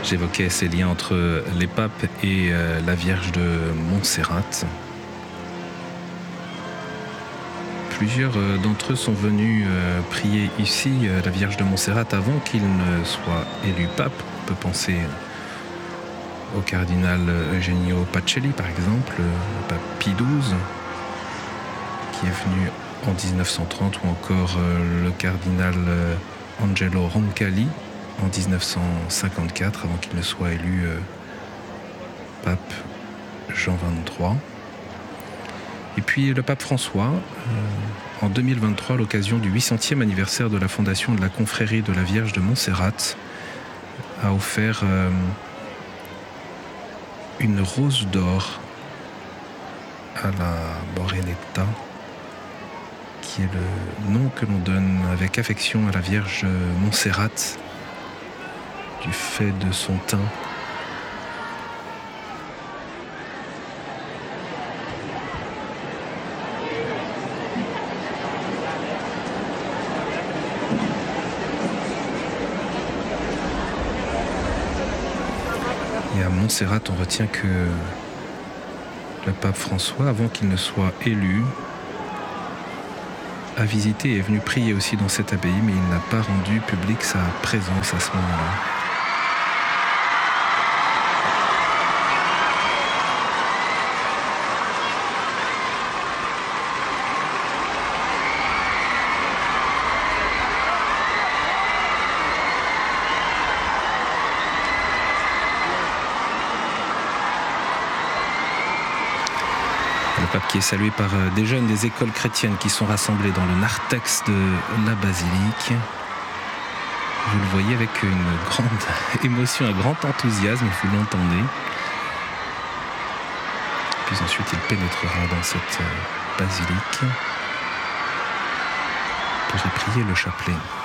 J'évoquais ces liens entre les papes et la Vierge de Montserrat. Plusieurs d'entre eux sont venus prier ici la Vierge de Montserrat avant qu'il ne soit élu pape. On peut penser au cardinal Eugenio Pacelli, par exemple, le pape Pie XII, qui est venu en 1930, ou encore le cardinal Angelo Roncalli en 1954, avant qu'il ne soit élu pape Jean XXIII. Et puis le pape François, en 2023, à l'occasion du 800e anniversaire de la fondation de la confrérie de la Vierge de Montserrat, a offert une rose d'or à la Morenetta, qui est le nom que l'on donne avec affection à la Vierge Montserrat, du fait de son teint. Et à Montserrat, on retient que le pape François, avant qu'il ne soit élu, a visité et est venu prier aussi dans cette abbaye, mais il n'a pas rendu public sa présence à ce moment-là. Le pape qui est salué par des jeunes des écoles chrétiennes qui sont rassemblés dans le narthex de la basilique. Vous le voyez avec une grande émotion, un grand enthousiasme, vous l'entendez. Puis ensuite il pénétrera dans cette basilique pour y prier le chapelet.